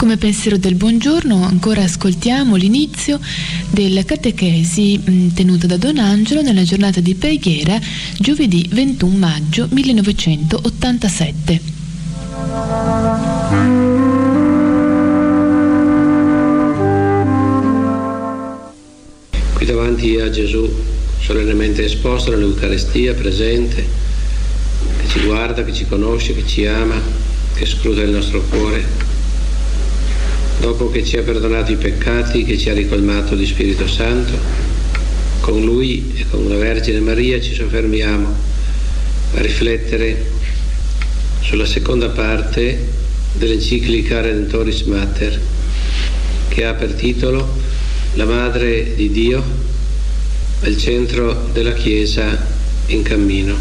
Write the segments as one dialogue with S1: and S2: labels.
S1: Come pensiero del buongiorno ancora ascoltiamo l'inizio della catechesi tenuta da Don Angelo nella giornata di preghiera giovedì 21 maggio 1987.
S2: Qui davanti a Gesù, solennemente esposto nell'Eucaristia, presente, che ci guarda, che ci conosce, che ci ama, che scruta il nostro cuore. Dopo che ci ha perdonato i peccati, che ci ha ricolmato di Spirito Santo, con Lui e con la Vergine Maria ci soffermiamo a riflettere sulla seconda parte dell'enciclica Redemptoris Mater, che ha per titolo La Madre di Dio al centro della Chiesa in cammino.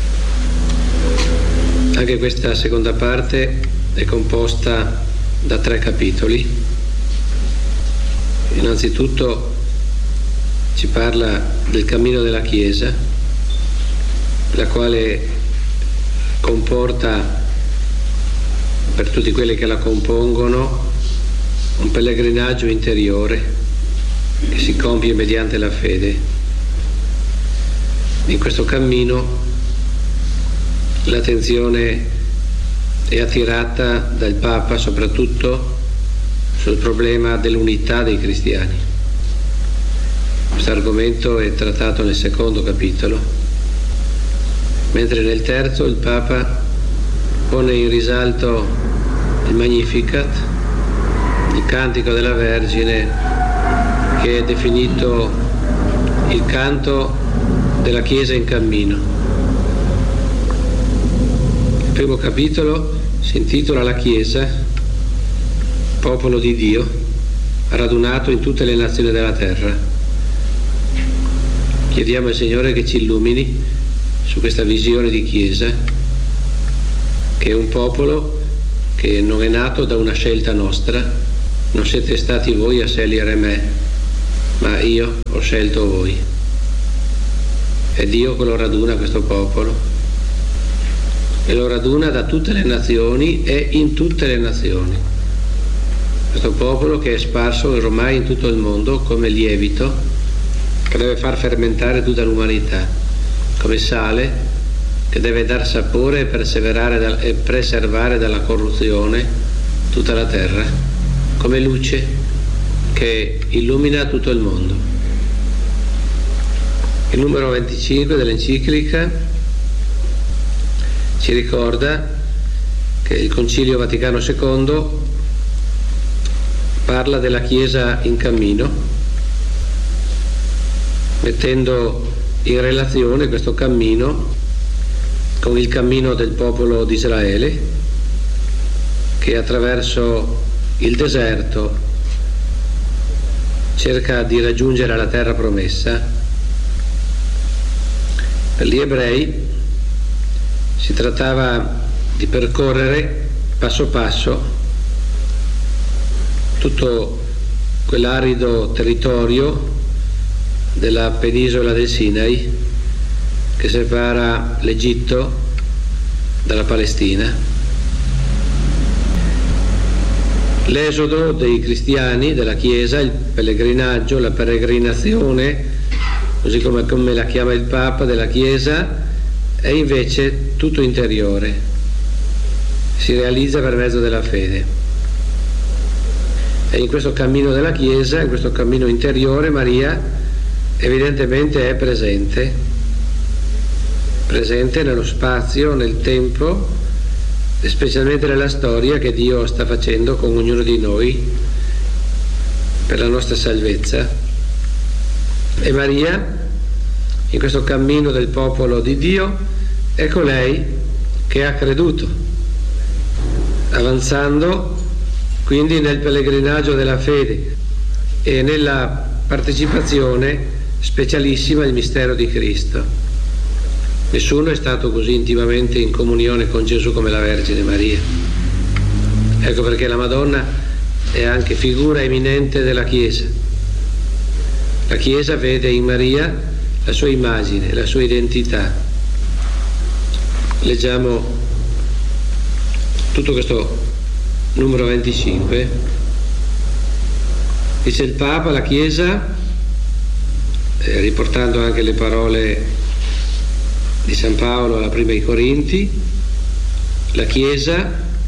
S2: Anche questa seconda parte è composta da 3 capitoli. Innanzitutto ci parla del cammino della Chiesa, la quale comporta per tutti quelli che la compongono un pellegrinaggio interiore che si compie mediante la fede. In questo cammino l'attenzione è attirata dal Papa soprattutto sul problema dell'unità dei cristiani. Questo argomento è trattato nel secondo capitolo, mentre nel terzo il Papa pone in risalto il Magnificat, il cantico della Vergine, che è definito il canto della Chiesa in cammino. Il primo capitolo si intitola La Chiesa, popolo di Dio, radunato in tutte le nazioni della terra. Chiediamo al Signore che ci illumini su questa visione di Chiesa, che è un popolo che non è nato da una scelta nostra. Non siete stati voi a scegliere me, ma io ho scelto voi. È Dio che lo raduna questo popolo, e lo raduna da tutte le nazioni e in tutte le nazioni. Questo popolo che è sparso ormai in tutto il mondo come lievito che deve far fermentare tutta l'umanità, come sale che deve dar sapore e preservare dalla corruzione tutta la terra, come luce che illumina tutto il mondo. Il numero 25 dell'enciclica ci ricorda che il Concilio Vaticano II parla della Chiesa in cammino, mettendo in relazione questo cammino con il cammino del popolo di Israele, che attraverso il deserto cerca di raggiungere la terra promessa. Per gli ebrei si trattava di percorrere passo passo tutto quell'arido territorio della penisola del Sinai che separa l'Egitto dalla Palestina. L'esodo dei cristiani, della Chiesa, il pellegrinaggio, la peregrinazione, così come la chiama il Papa, della Chiesa, è invece tutto interiore, si realizza per mezzo della fede. E in questo cammino della Chiesa, in questo cammino interiore, Maria evidentemente è presente nello spazio, nel tempo, e specialmente nella storia che Dio sta facendo con ognuno di noi per la nostra salvezza. E Maria, in questo cammino del popolo di Dio, è colei che ha creduto, avanzando quindi nel pellegrinaggio della fede e nella partecipazione specialissima al mistero di Cristo. Nessuno è stato così intimamente in comunione con Gesù come la Vergine Maria. Ecco perché la Madonna è anche figura eminente della Chiesa. La Chiesa vede in Maria la sua immagine, la sua identità. Leggiamo tutto questo numero 25. Dice il Papa: la Chiesa, riportando anche le parole di San Paolo alla prima ai Corinti, la Chiesa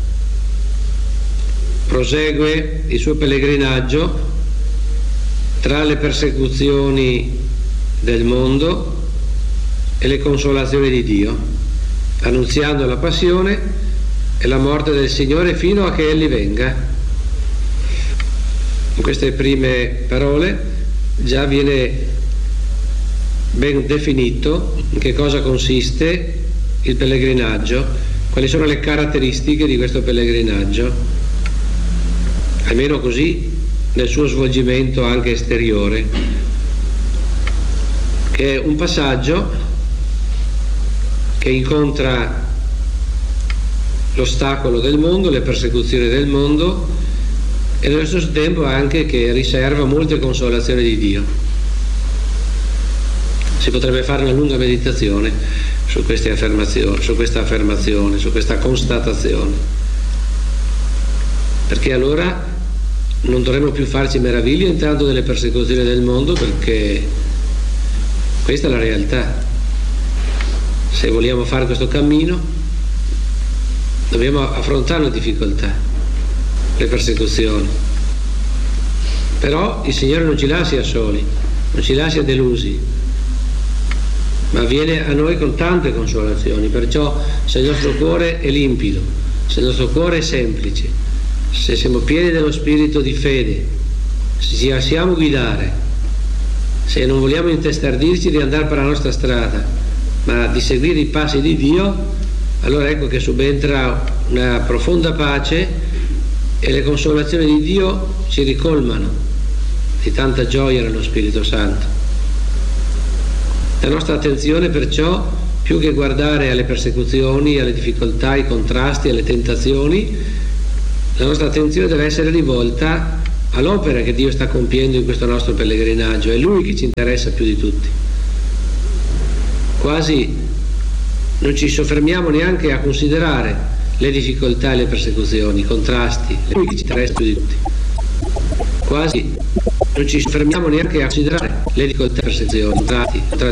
S2: prosegue il suo pellegrinaggio tra le persecuzioni del mondo e le consolazioni di Dio, annunziando la passione e la morte del Signore fino a che Egli venga. In queste prime parole già viene ben definito in che cosa consiste il pellegrinaggio, quali sono le caratteristiche di questo pellegrinaggio, almeno così nel suo svolgimento anche esteriore, che è un passaggio che incontra l'ostacolo del mondo, le persecuzioni del mondo, e nello stesso tempo anche che riserva molte consolazioni di Dio. Si potrebbe fare una lunga meditazione su questa affermazione, su questa constatazione, perché allora non dovremmo più farci meraviglie intanto delle persecuzioni del mondo, perché questa è la realtà. Se vogliamo fare questo cammino dobbiamo affrontare le difficoltà, le persecuzioni, però il Signore non ci lascia soli, non ci lascia delusi, ma viene a noi con tante consolazioni. Perciò se il nostro cuore è limpido, se il nostro cuore è semplice, se siamo pieni dello spirito di fede, se ci lasciamo guidare, se non vogliamo intestardirci di andare per la nostra strada, ma di seguire i passi di Dio, allora ecco che subentra una profonda pace e le consolazioni di Dio ci ricolmano di tanta gioia nello Spirito Santo. La nostra attenzione perciò, più che guardare alle persecuzioni, alle difficoltà, ai contrasti, alle tentazioni, la nostra attenzione deve essere rivolta all'opera che Dio sta compiendo in questo nostro pellegrinaggio. È Lui che ci interessa più di tutti. Quasi non ci soffermiamo neanche a considerare le difficoltà e le persecuzioni, i contrasti. È Lui che ci interessa più di tutti. Quasi non ci soffermiamo neanche a considerare le difficoltà e le persecuzioni, i contrasti.